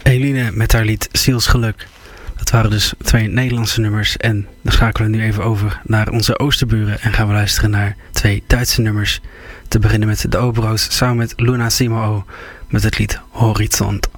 Eline met haar lied Zielsgeluk. Dat waren dus 2 Nederlandse nummers. En dan schakelen we nu even over naar onze oosterburen. En gaan we luisteren naar 2 Duitse nummers. Te beginnen met de Oberoos samen met Luna Simao met het lied Horizont.